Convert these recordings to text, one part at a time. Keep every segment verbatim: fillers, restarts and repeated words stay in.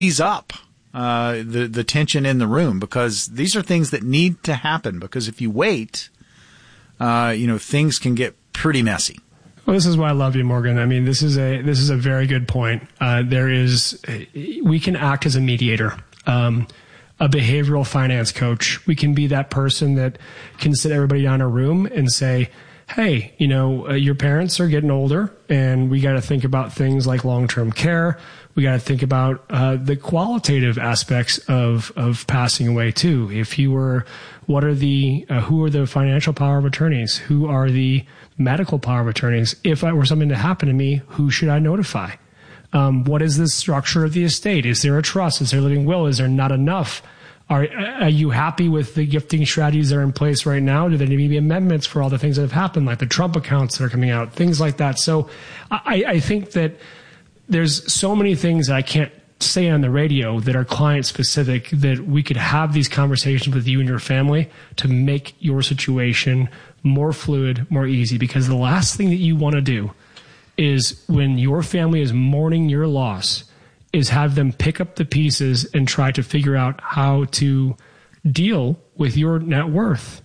ease up uh, the, the tension in the room, because these are things that need to happen, because if you wait, uh, you know, things can get pretty messy. Well, this is why I love you, Morgan. I mean, this is a this is a very good point. Uh, there is, we can act as a mediator, um, a behavioral finance coach. We can be that person that can sit everybody down in a room and say, hey, you know, uh, your parents are getting older, and we got to think about things like long-term care. We got to think about uh, the qualitative aspects of of passing away too. If you were, what are the uh, who are the financial power of attorneys? Who are the medical power of attorneys? If I were something to happen to me, who should I notify? Um, what is the structure of the estate? Is there a trust? Is there a living will? Is there not enough? Are, are you happy with the gifting strategies that are in place right now? Do there need to be amendments for all the things that have happened, like the Trump accounts that are coming out, things like that? So I, I think that there's so many things that I can't say on the radio that are client specific that we could have these conversations with you and your family to make your situation more fluid, more easy. Because the last thing that you want to do is, when your family is mourning your loss, is have them pick up the pieces and try to figure out how to deal with your net worth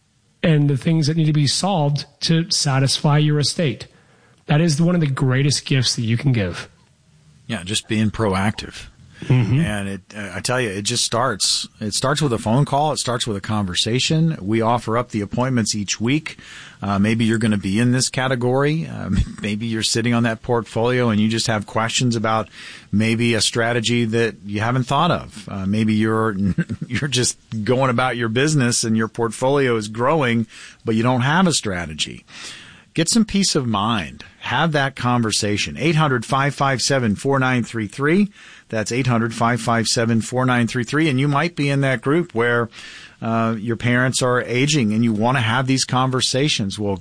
and the things that need to be solved to satisfy your estate. That is one of the greatest gifts that you can give. Yeah, just being proactive. Mm-hmm. And it, uh, I tell you, it just starts. It starts with a phone call. It starts with a conversation. We offer up the appointments each week. Uh, maybe you're going to be in this category. Um, maybe you're sitting on that portfolio and you just have questions about maybe a strategy that you haven't thought of. Uh, maybe you're you're just going about your business and your portfolio is growing, but you don't have a strategy. Get some peace of mind. Have that conversation. eight hundred, five five seven, four nine three three. That's eight hundred, five five seven, four nine three three. And you might be in that group where uh, your parents are aging and you want to have these conversations. Well,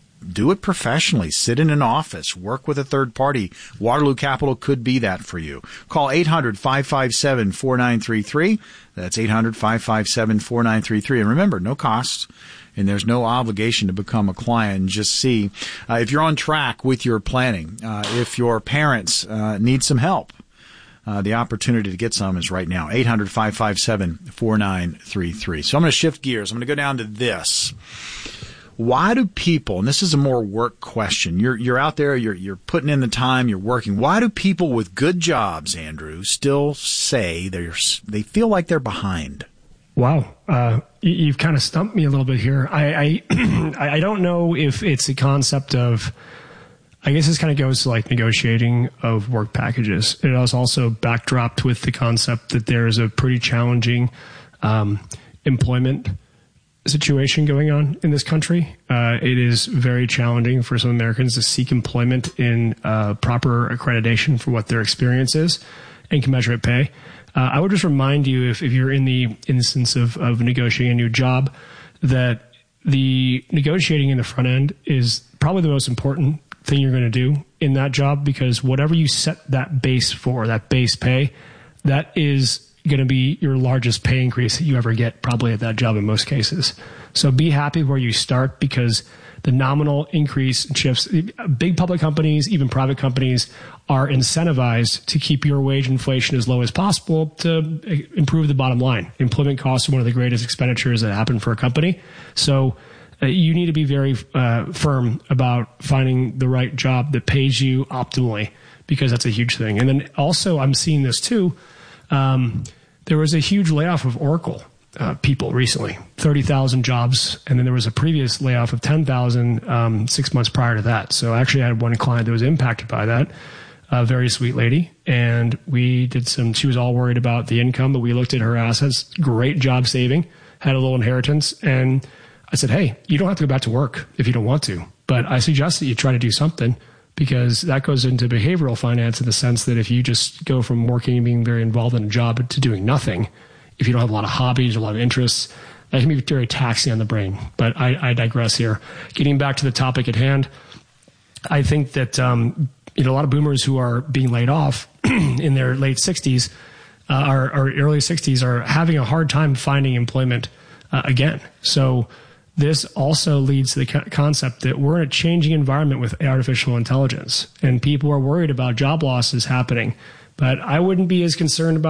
do it professionally. Sit in an office. Work with a third party. Waterloo Capital could be that for you. Call eight hundred, five five seven, four nine three three. That's eight hundred, five five seven, four nine three three. And remember, no cost. And there's no obligation to become a client. And just see uh, if you're on track with your planning. Uh, if your parents uh, need some help, uh, the opportunity to get some is right now. eight hundred, five five seven, four nine three three. So I'm going to shift gears. I'm going to go down to this. Why do people, and this is a more work question, you're you're out there, you're you're putting in the time, you're working. Why do people with good jobs, Andrew, still say they're they feel like they're behind? Wow. Uh, you've kind of stumped me a little bit here. I, I, I don't know if it's a concept of, I guess this kind of goes to like negotiating of work packages. It is also backdropped with the concept that there is a pretty challenging um, employment situation going on in this country. Uh, it is very challenging for some Americans to seek employment in uh, proper accreditation for what their experience is and commensurate pay. Uh, I would just remind you, if, if you're in the instance of, of negotiating a new job, that the negotiating in the front end is probably the most important thing you're going to do in that job, because whatever you set that base for, that base pay, that is going to be your largest pay increase that you ever get probably at that job in most cases. So be happy where you start, because the nominal increase in shifts, big public companies, even private companies, are incentivized to keep your wage inflation as low as possible to improve the bottom line. Employment costs are one of the greatest expenditures that happen for a company. So uh, you need to be very uh, firm about finding the right job that pays you optimally, because that's a huge thing. And then also, I'm seeing this too. Um, there was a huge layoff of Oracle uh, people recently, thirty thousand jobs. And then there was a previous layoff of ten thousand um, six months prior to that. So actually I had one client that was impacted by that. A very sweet lady. And we did some, she was all worried about the income, but we looked at her assets, great job saving, had a little inheritance. And I said, hey, you don't have to go back to work if you don't want to, but I suggest that you try to do something, because that goes into behavioral finance in the sense that if you just go from working and being very involved in a job to doing nothing, if you don't have a lot of hobbies, a lot of interests, that can be very taxing on the brain. But I, I digress here. Getting back to the topic at hand, I think that, um, you know, a lot of boomers who are being laid off in their late sixties uh, or, or early sixties are having a hard time finding employment uh, again. So this also leads to the co- concept that we're in a changing environment with artificial intelligence, and people are worried about job losses happening But I wouldn't be as concerned about